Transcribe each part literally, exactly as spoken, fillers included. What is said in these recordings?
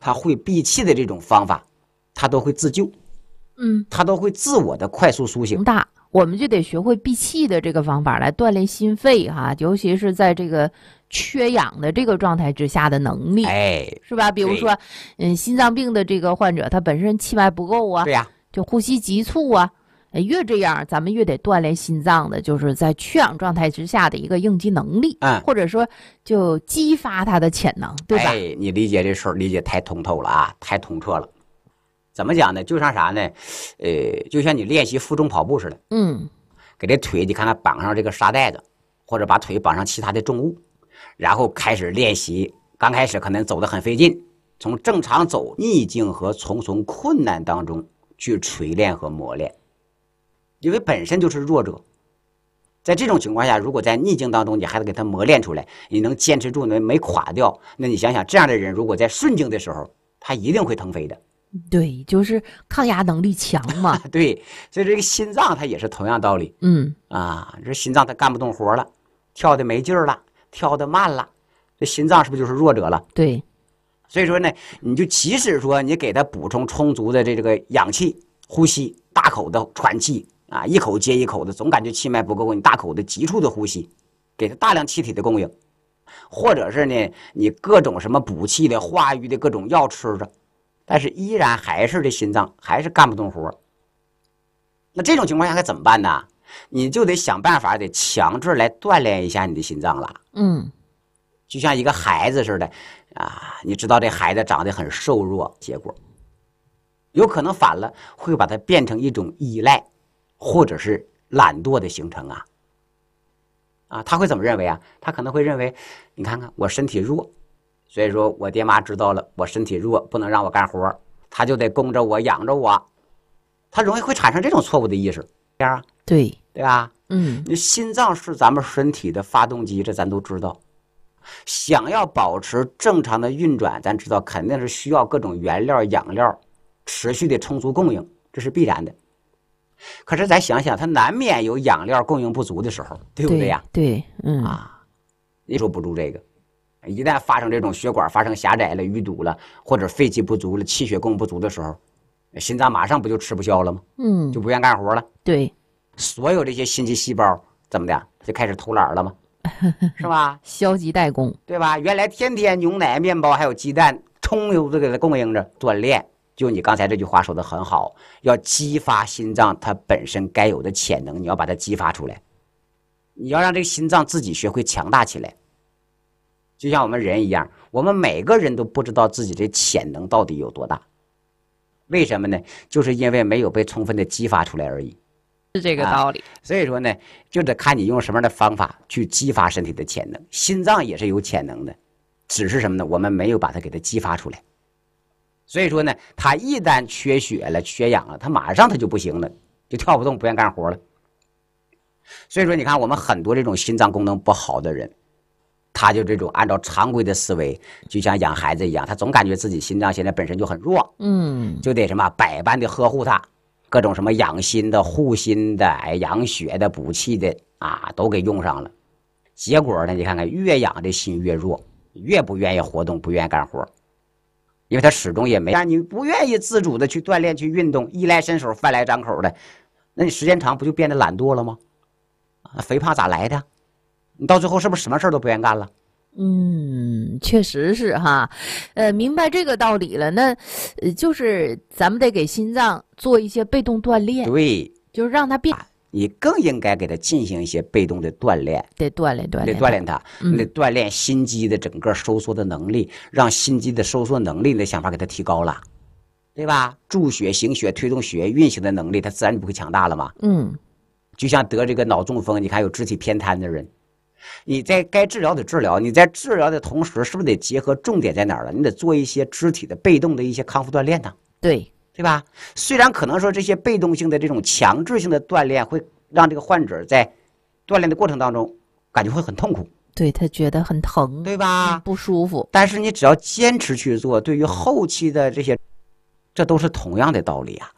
他会闭气的这种方法，他都会自救， 嗯， 他都会自我的快速苏醒。 大，我们就得学会闭气的这个方法来锻炼心肺哈，尤其是在这个缺氧的这个状态之下的能力， 哎， 是吧？比如说，嗯，心脏病的这个患者，他本身气脉不够啊， 对呀、啊， 就呼吸急促啊。越这样，咱们越得锻炼心脏的，就是在缺氧状态之下的一个应激能力， 嗯， 或者说就激发它的潜能，对吧？ 哎，你理解这事儿理解太通透了啊，太通彻了。怎么讲呢？就像啥呢？呃，就像你练习负重跑步似的， 嗯， 给这腿你看看绑上这个沙袋子，或者把腿绑上其他的重物，然后开始练习。刚开始可能走得很费劲，从正常走逆境和重重困难当中去锤炼和磨练。因为本身就是弱者，在这种情况下，如果在逆境当中你还得给他磨练出来，你能坚持住，能没垮掉，那你想想这样的人如果在顺境的时候，他一定会腾飞的。 对，就是抗压能力强嘛。 对，所以这个心脏它也是同样道理。 嗯啊，这心脏它干不动活了，跳的没劲儿了，跳的慢了，这心脏是不是就是弱者了？ 对， 所以说呢，你就即使说你给他补充充足的这这个氧气，呼吸大口的喘气。啊，一口接一口的，总感觉气脉不够，你大口的急促的呼吸，给他大量气体的供应，或者是呢，你各种什么补气的、化瘀的各种药吃着，但是依然还是这心脏还是干不动活。那这种情况下该怎么办呢？你就得想办法，得强制来锻炼一下你的心脏了。 嗯， 就像一个孩子似的啊，你知道这孩子长得很瘦弱，结果有可能反了，会把它变成一种依赖。或者是懒惰的形成啊，啊，他会怎么认为啊？他可能会认为，你看看我身体弱，所以说我爹妈知道了我身体弱，不能让我干活，他就得供着我养着我，他容易会产生这种错误的意识，这样啊？ 对， 对吧？ 嗯， 你心脏是咱们身体的发动机，这咱都知道。想要保持正常的运转，咱知道肯定是需要各种原料、养料持续的充足供应，这是必然的。可是咱想想，它难免有养料供应不足的时候，对不对呀？ 对，对嗯啊，你说不住这个，一旦发生这种血管发生狭窄了、淤堵了，或者肺气不足了、气血供不足的时候，心脏马上不就吃不消了吗？ 嗯， 就不愿干活了。 对， 所有这些心肌细胞怎么的，就开始偷懒了吗？是吧？ 消极怠工， 对吧？原来天天牛奶、面包还有鸡蛋充足的给它供应着，锻炼。就你刚才这句话说的很好，要激发心脏它本身该有的潜能，你要把它激发出来，你要让这个心脏自己学会强大起来。就像我们人一样，我们每个人都不知道自己的潜能到底有多大，为什么呢？就是因为没有被充分的激发出来而已， 是这个道理。 啊、所以说呢，就得看你用什么样的方法去激发身体的潜能。心脏也是有潜能的，只是什么呢？我们没有把它给它激发出来。所以说呢，他一旦缺血了、缺氧了，他马上他就不行了，就跳不动，不愿干活了。所以说，你看我们很多这种心脏功能不好的人，他就这种按照常规的思维，就像养孩子一样，他总感觉自己心脏现在本身就很弱， 嗯， 就得什么百般的呵护他，各种什么养心的、护心的、养血的、补气的啊，都给用上了。结果呢，你看看越养这心越弱，越不愿意活动，不愿意干活。因为他始终也没让你不愿意自主的去锻炼、去运动，衣来伸手、饭来张口的，那你时间长不就变得懒惰了吗？啊，肥胖咋来的？你到最后是不是什么事都不愿干了？ 嗯，确实是哈，呃，明白这个道理了。那，呃，就是咱们得给心脏做一些被动锻炼， 对， 就是让它变。 你更应该给它进行一些被动的锻炼， 得锻炼锻炼， 得锻炼它， 嗯、 你得锻炼心肌的整个收缩的能力，让心肌的收缩能力的想法给它提高了，对吧？助血、行血、推动血液运行的能力，它自然就不会强大了嘛。 嗯， 就像得这个脑中风，你看有肢体偏瘫的人，你在该治疗的治疗，你在治疗的同时，是不是得结合重点在哪儿了？你得做一些肢体的被动的一些康复锻炼呢？ 对。 对吧？虽然可能说这些被动性的这种强制性的锻炼会让这个患者在锻炼的过程当中感觉会很痛苦， 对，他觉得很疼， 对吧？ 不舒服。 但是你只要坚持去做，对于后期的这些，这都是同样的道理啊。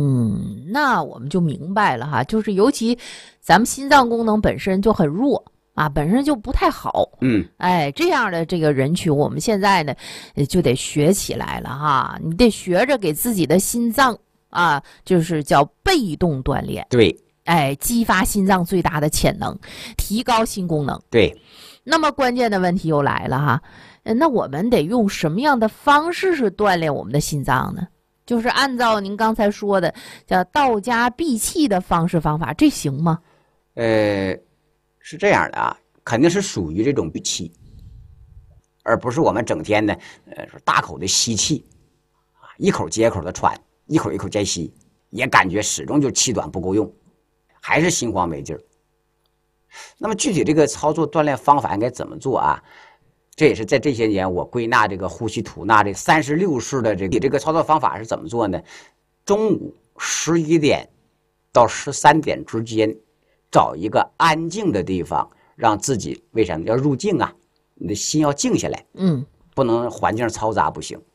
嗯，那我们就明白了哈，就是尤其咱们心脏功能本身就很弱啊，本身就不太好。 嗯， 哎，这样的这个人群，我们现在呢就得学起来了哈，你得学着给自己的心脏啊，就是叫被动锻炼。 对， 哎，激发心脏最大的潜能，提高心功能。 对。 那么关键的问题又来了哈，那我们得用什么样的方式是锻炼我们的心脏呢？就是按照您刚才说的叫道家闭气的方式方法，这行吗？ 呃，是这样的啊，肯定是属于这种闭气，而不是我们整天呢，呃，大口的吸气，啊，一口接一口的喘，一口一口再吸，也感觉始终就气短不够用，还是心慌没劲儿。那么具体这个操作锻炼方法应该怎么做啊？这也是在这些年我归纳这个呼吸吐纳这三十六式的这个这个操作方法是怎么做呢？中午十一点到十三点之间，找一个安静的地方，让自己为什么要入静啊？你的心要静下来， 嗯， 不能环境嘈杂不行。